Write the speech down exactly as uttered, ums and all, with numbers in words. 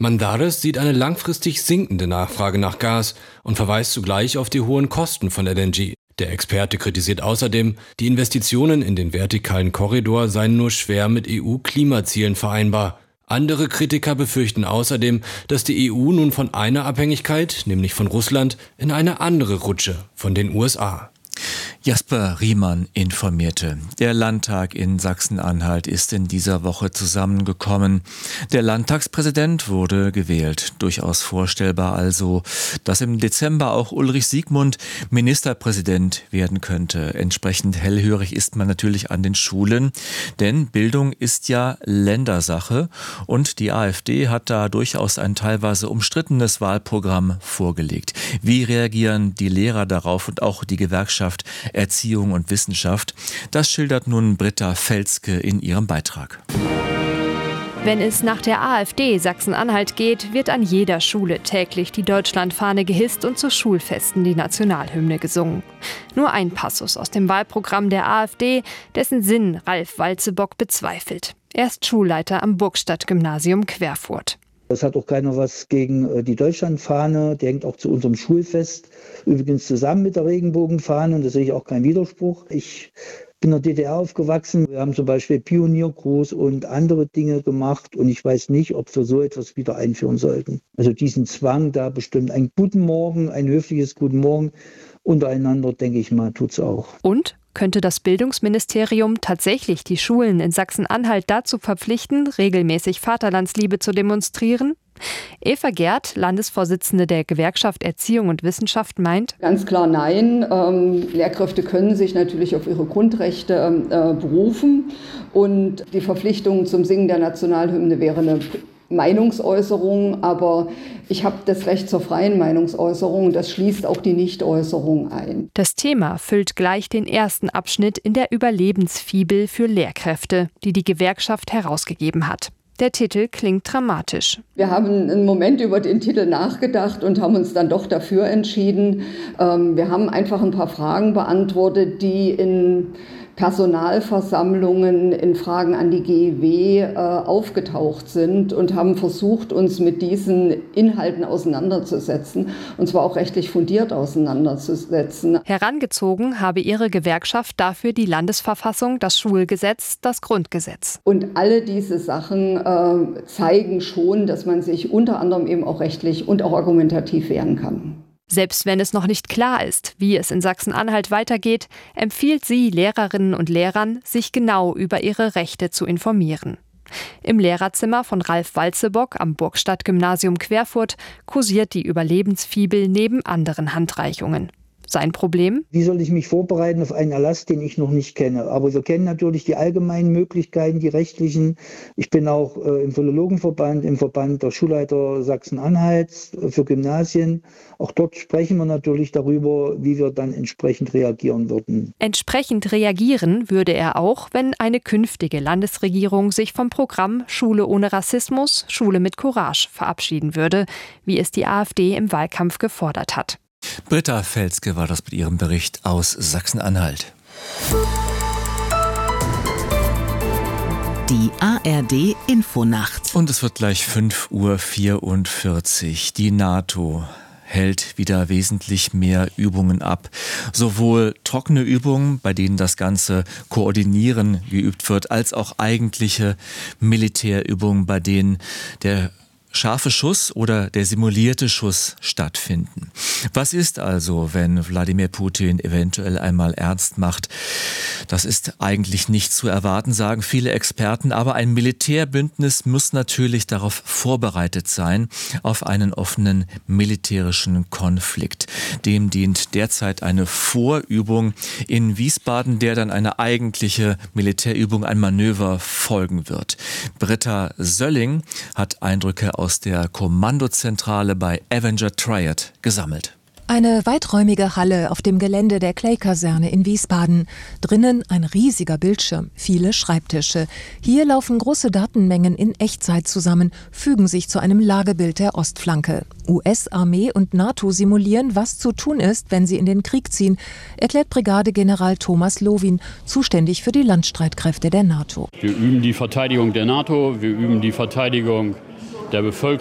Mandares sieht eine langfristig sinkende Nachfrage nach Gas und verweist zugleich auf die hohen Kosten von L N G. Der Experte kritisiert außerdem, die Investitionen in den vertikalen Korridor seien nur schwer mit E U-Klimazielen vereinbar. Andere Kritiker befürchten außerdem, dass die E U nun von einer Abhängigkeit, nämlich von Russland, in eine andere rutsche, von den U S A. Jasper Riemann informierte. Der Landtag in Sachsen-Anhalt ist in dieser Woche zusammengekommen. Der Landtagspräsident wurde gewählt. Durchaus vorstellbar also, dass im Dezember auch Ulrich Siegmund Ministerpräsident werden könnte. Entsprechend hellhörig ist man natürlich an den Schulen, denn Bildung ist ja Ländersache und die AfD hat da durchaus ein teilweise umstrittenes Wahlprogramm vorgelegt. Wie reagieren die Lehrer darauf und auch die Gewerkschaft Erziehung und Wissenschaft? Das schildert nun Britta Felske in ihrem Beitrag. Wenn es nach der AfD Sachsen-Anhalt geht, wird an jeder Schule täglich die Deutschlandfahne gehisst und zu Schulfesten die Nationalhymne gesungen. Nur ein Passus aus dem Wahlprogramm der AfD, dessen Sinn Ralf Walzebock bezweifelt. Er ist Schulleiter am Burgstadt-Gymnasium Querfurt. Es hat auch keiner was gegen die Deutschlandfahne, die hängt auch zu unserem Schulfest übrigens zusammen mit der Regenbogenfahne und da sehe ich auch keinen Widerspruch. Ich bin in der D D R aufgewachsen, wir haben zum Beispiel Pioniergruß und andere Dinge gemacht und ich weiß nicht, ob wir so etwas wieder einführen sollten. Also diesen Zwang da bestimmt, ein Guten Morgen, ein höfliches Guten Morgen untereinander, denke ich mal, tut's auch. Und? Könnte das Bildungsministerium tatsächlich die Schulen in Sachsen-Anhalt dazu verpflichten, regelmäßig Vaterlandsliebe zu demonstrieren? Eva Gerd, Landesvorsitzende der Gewerkschaft Erziehung und Wissenschaft, meint: Ganz klar nein. Ähm, Lehrkräfte können sich natürlich auf ihre Grundrechte äh, berufen und die Verpflichtung zum Singen der Nationalhymne wäre eine Meinungsäußerung, aber ich habe das Recht zur freien Meinungsäußerung, das schließt auch die Nichtäußerung ein. Das Thema füllt gleich den ersten Abschnitt in der Überlebensfibel für Lehrkräfte, die die Gewerkschaft herausgegeben hat. Der Titel klingt dramatisch. Wir haben einen Moment über den Titel nachgedacht und haben uns dann doch dafür entschieden. Wir haben einfach ein paar Fragen beantwortet, die in Personalversammlungen, in Fragen an die G E W äh, aufgetaucht sind und haben versucht, uns mit diesen Inhalten auseinanderzusetzen, und zwar auch rechtlich fundiert auseinanderzusetzen. Herangezogen habe ihre Gewerkschaft dafür die Landesverfassung, das Schulgesetz, das Grundgesetz. Und alle diese Sachen äh, zeigen schon, dass man sich unter anderem eben auch rechtlich und auch argumentativ wehren kann. Selbst wenn es noch nicht klar ist, wie es in Sachsen-Anhalt weitergeht, empfiehlt sie Lehrerinnen und Lehrern, sich genau über ihre Rechte zu informieren. Im Lehrerzimmer von Ralf Walzebock am Burgstadt-Gymnasium Querfurt kursiert die Überlebensfibel neben anderen Handreichungen. Sein Problem? Wie soll ich mich vorbereiten auf einen Erlass, den ich noch nicht kenne? Aber wir kennen natürlich die allgemeinen Möglichkeiten, die rechtlichen. Ich bin auch äh, im Philologenverband, im Verband der Schulleiter Sachsen-Anhalts äh, für Gymnasien. Auch dort sprechen wir natürlich darüber, wie wir dann entsprechend reagieren würden. Entsprechend reagieren würde er auch, wenn eine künftige Landesregierung sich vom Programm Schule ohne Rassismus, Schule mit Courage verabschieden würde, wie es die AfD im Wahlkampf gefordert hat. Britta Felske war das mit ihrem Bericht aus Sachsen-Anhalt. Die A R D Infonacht. Und es wird gleich fünf Uhr vierundvierzig. Die NATO hält wieder wesentlich mehr Übungen ab. Sowohl trockene Übungen, bei denen das ganze Koordinieren geübt wird, als auch eigentliche Militärübungen, bei denen der scharfe Schuss oder der simulierte Schuss stattfinden. Was ist also, wenn Wladimir Putin eventuell einmal ernst macht? Das ist eigentlich nicht zu erwarten, sagen viele Experten, aber ein Militärbündnis muss natürlich darauf vorbereitet sein, auf einen offenen militärischen Konflikt. Dem dient derzeit eine Vorübung in Wiesbaden, der dann eine eigentliche Militärübung, ein Manöver folgen wird. Britta Sölling hat Eindrücke aus der Kommandozentrale bei Avenger Triad gesammelt. Eine weiträumige Halle auf dem Gelände der Clay-Kaserne in Wiesbaden. Drinnen ein riesiger Bildschirm, viele Schreibtische. Hier laufen große Datenmengen in Echtzeit zusammen, fügen sich zu einem Lagebild der Ostflanke. U S-Armee und NATO simulieren, was zu tun ist, wenn sie in den Krieg ziehen, erklärt Brigadegeneral Thomas Lowin, zuständig für die Landstreitkräfte der NATO. Wir üben die Verteidigung der NATO, wir üben die Verteidigung der Bevölkerung.